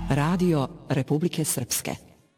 Radio Republike Srpske.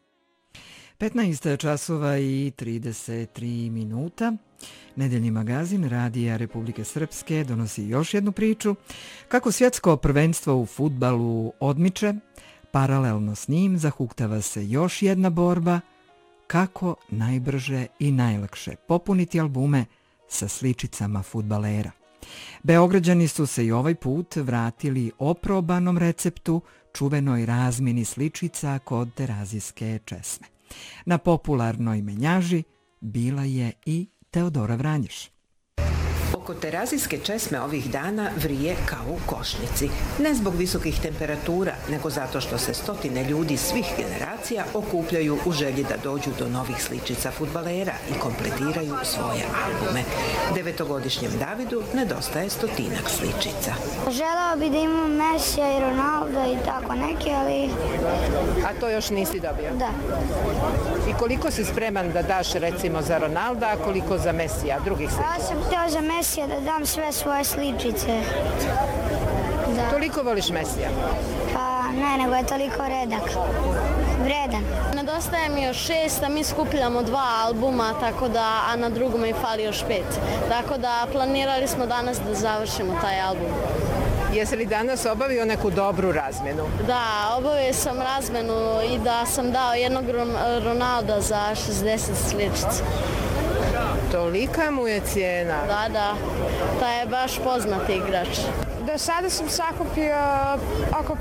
15 časova i 33 minuta. Nedeljni magazin Radija Republike Srpske donosi još jednu priču kako svjetsko prvenstvo u fudbalu odmiče, paralelno s njim zahuktava se još jedna borba kako najbrže i najlakše popuniti albume sa sličicama fudbalera. Beograđani su se i ovaj put vratili oprobanom receptu, čuvenoj razmjeni sličica kod terazijske česme. Na popularnoj menjaži bila je i Teodora Vranješ. Oko terazijske česme ovih dana vrije kao u košnici. Ne zbog visokih temperatura, nego zato što se stotine ljudi svih generacija okupljaju u želji da dođu do novih sličica fudbalera i kompletiraju svoje albume. 9-godišnjem Davidu nedostaje 100-ak sličica. Želeo bi da imam Mesija i Ronalda i tako neke, ali... A to još nisi dobio? Da. I koliko si spreman da daš recimo za Ronalda, a koliko za Mesija, drugih sličica? Ja sam htio za Mesija da dam sve svoje sličice. Da. Toliko voliš Mesija? Pa ne, nego je toliko vredan. Nedostaje mi još 6, a mi skupljamo 2 albuma, tako da, a na drugom mi fali još 5. Tako da planirali smo danas da završimo taj album. Jesi li danas obavio neku dobru razmjenu? Da, obavio sam razmjenu i da sam dao jednog Ronalda za 60 sličica. Tolika mu je cijena. Da. Taj je baš poznati igrač. Do sada sam sakupio oko 500.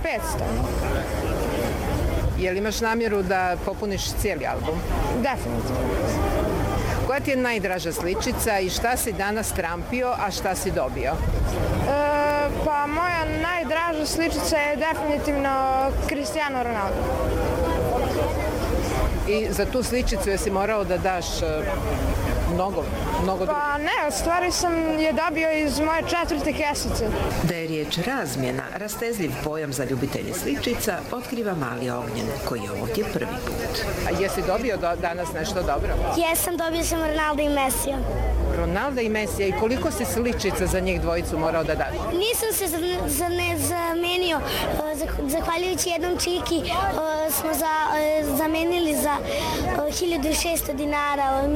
Je li imaš namjeru da popuniš cijeli album? Definitivno. Koja ti je najdraža sličica i šta si danas trampio, a šta si dobio? Pa moja najdraža sličica je definitivno Cristiano Ronaldo. I za tu sličicu jesi morao da daš mnogo Pa ne, u stvari sam je dobio iz moje 4. kesice. Da je riječ razmjena, rastezljiv pojam za ljubitelje sličica, otkriva Mali Ognjen, koji je ovdje prvi put. A jesi dobio danas nešto dobro? Jesam, dobio sam Ronalda i Mesija. Ronalda i Mesija, i koliko si sličica za njih dvojicu morao da daš? Nisam se zamenio, zahvaljujući jednom čiki smo zamenili za 1600 dinara.